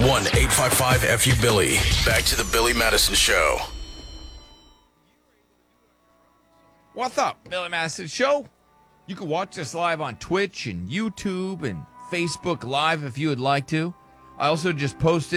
1-855-FU-BILLY. Back to the Billy Madison Show. What's up, Billy Madison Show? You can watch us live on Twitch and YouTube and Facebook Live if you would like to. I also just posted